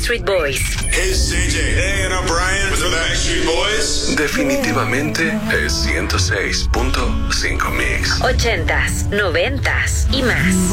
Backstreet Boys. It's JJ. Hey, and I'm Brian with the Backstreet Boys. Definitivamente es 106.5 Mix. 80s, 90s y más.